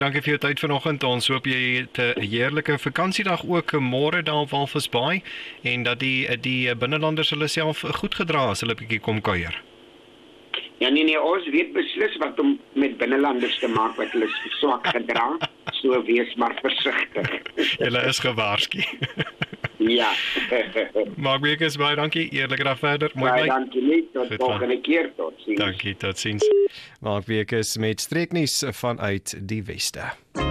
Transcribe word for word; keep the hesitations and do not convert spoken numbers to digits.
Dankie vir jou tyd vanoggend. Ons hoop jy het 'n heerlike vakansiedag ook môre daar op Walvisbaai en dat die die binnelanders hulle self goed gedra as hulle 'n bietjie kom kuier. Ja nee nee, ons weet beslis wat om met binnelanders te maak wat hulle swak gedra, so wees maar versigtig. Julle is gewaarsku. Ja. Mark Beekes, baie dankie. Eerlike dag verder. Mooi Baie bly. dankie nie, tot volgende keer, tot ziens. Dankie, tot ziens. Mark Beekes met streeknuus vanuit die Weste.